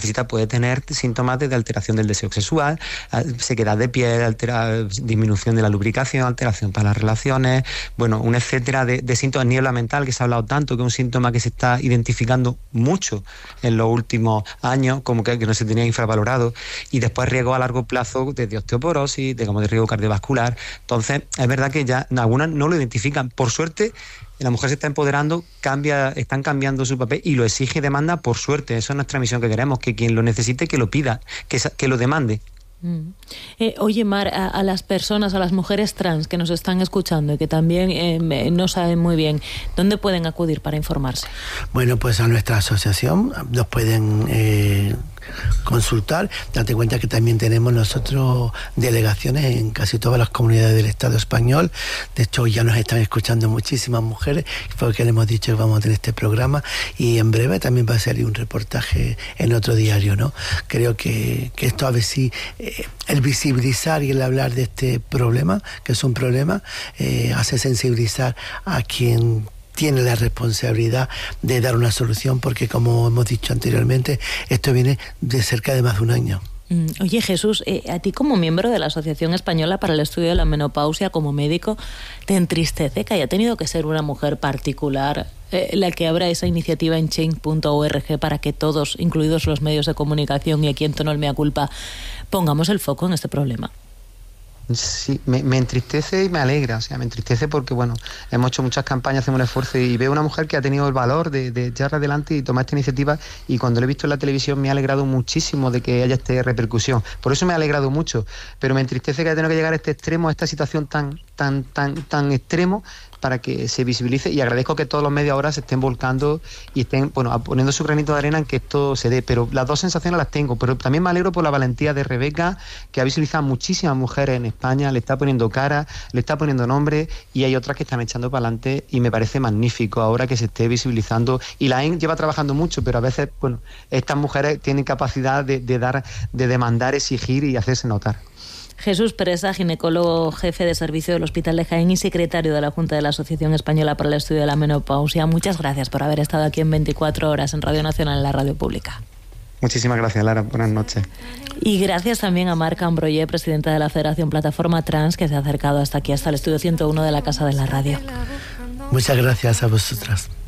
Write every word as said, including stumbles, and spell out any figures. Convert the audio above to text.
explícita puede tener síntomas de alteración del deseo sexual, sequedad de piel, altera, disminución de la lubricación, alteración para las relaciones, bueno, un etcétera de, de síntomas, niebla mental, que se ha hablado tanto, que es un síntoma que se está identificando mucho en los últimos años, como que, que no se tenía infravalorado, y después riesgo a largo plazo de osteoporosis, digamos de riesgo cardiovascular. Entonces, es verdad que ya algunas no lo identifican. Por suerte, la mujer se está empoderando, cambia, están cambiando su papel y lo exige y demanda, por suerte. Eso es nuestra misión que queremos, que quien lo necesite, que lo pida, que, que lo demande. Mm. Eh, oye, Mar, a, a las personas, a las mujeres trans que nos están escuchando y que también eh, no saben muy bien, ¿dónde pueden acudir para informarse? Bueno, pues a nuestra asociación nos pueden eh, consultar. Date cuenta que también tenemos nosotros delegaciones en casi todas las comunidades del Estado español. De hecho, ya nos están escuchando muchísimas mujeres, porque le hemos dicho que vamos a tener este programa, y en breve también va a salir un reportaje en otro diario, ¿no? Creo que, que esto a ver si eh, el visibilizar y el hablar de este problema, que es un problema, eh, hace sensibilizar a quien tiene la responsabilidad de dar una solución, porque como hemos dicho anteriormente, esto viene de cerca de más de un año. Oye, Jesús, eh, a ti como miembro de la Asociación Española para el Estudio de la Menopausia, como médico, ¿te entristece que haya tenido que ser una mujer particular eh, la que abra esa iniciativa en change punto org para que todos, incluidos los medios de comunicación y aquí en Tono el Mea Culpa, pongamos el foco en este problema? Sí, me, me entristece y me alegra. O sea, me entristece porque, bueno, hemos hecho muchas campañas, hacemos un esfuerzo, y veo una mujer que ha tenido el valor de, de echar adelante y tomar esta iniciativa, y cuando lo he visto en la televisión me ha alegrado muchísimo de que haya esta repercusión. Por eso me ha alegrado mucho, pero me entristece que haya tenido que llegar a este extremo, a esta situación tan, tan, tan, tan extremo, para que se visibilice, y agradezco que todos los medios ahora se estén volcando y estén, bueno, poniendo su granito de arena en que esto se dé, pero las dos sensaciones las tengo. Pero también me alegro por la valentía de Rebeca, que ha visibilizado a muchísimas mujeres en España, le está poniendo cara, le está poniendo nombre, y hay otras que están echando para adelante, y me parece magnífico ahora que se esté visibilizando. Y la A E N lleva trabajando mucho, pero a veces, bueno, estas mujeres tienen capacidad de, de dar, de demandar, exigir y hacerse notar. Jesús Presa, ginecólogo jefe de servicio del Hospital de Jaén y secretario de la Junta de la Asociación Española para el Estudio de la Menopausia, muchas gracias por haber estado aquí en veinticuatro horas en Radio Nacional, en la radio pública. Muchísimas gracias, Lara. Buenas noches. Y gracias también a Mar Cambroyer, presidenta de la Federación Plataforma Trans, que se ha acercado hasta aquí, hasta el estudio ciento uno de la Casa de la Radio. Muchas gracias a vosotras.